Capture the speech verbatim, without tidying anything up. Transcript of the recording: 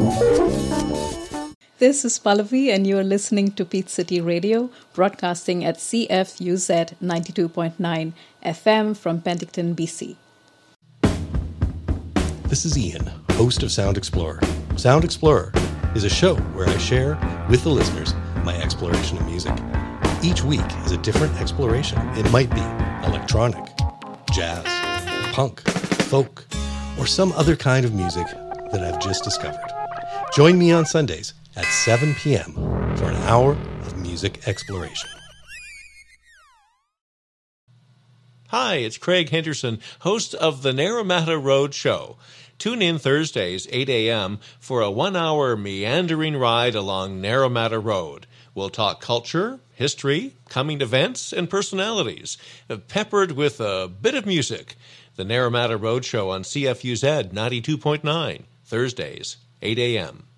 This is Pallavi, and you're listening to Peach City Radio, broadcasting at C F U Z ninety-two point nine F M from Penticton, B C. This is Ian, host of Sound Explorer. Sound Explorer is a show where I share with the listeners my exploration of music. Each week is a different exploration. It might be electronic, jazz, punk, folk, or some other kind of music that I've just discovered. Join me on Sundays at seven p.m. for an hour of music exploration. Hi, it's Craig Henderson, host of the Naramata Road Show. Tune in Thursdays, eight a.m., for a one-hour meandering ride along Naramata Road. We'll talk culture, history, coming events, and personalities, peppered with a bit of music. The Naramata Road Show on C F U Z ninety-two point nine, Thursdays, eight a.m.